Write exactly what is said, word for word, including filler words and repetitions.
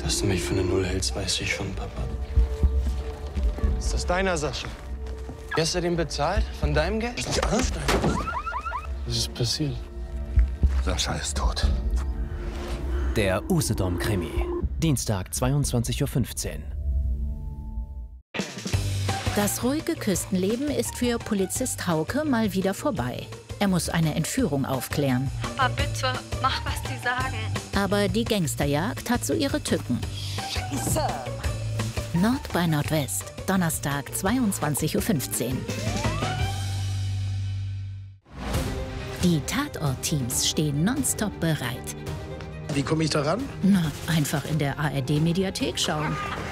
Dass du mich für eine Null hältst, weiß ich schon, Papa. Ist das deiner, Sascha? Wie hast du den bezahlt? Von deinem Geld? Was ist passiert? Sascha ist tot. Der Usedom-Krimi. Dienstag, zweiundzwanzig Uhr fünfzehn. Das ruhige Küstenleben ist für Polizist Hauke mal wieder vorbei. Er muss eine Entführung aufklären. Papa, bitte, mach, was die sagen. Aber die Gangsterjagd hat so ihre Tücken. Scheiße. Nord bei Nordwest, Donnerstag, zweiundzwanzig Uhr fünfzehn. Die Tatort-Teams stehen nonstop bereit. Wie komme ich da ran? Na, einfach in der A R D-Mediathek schauen.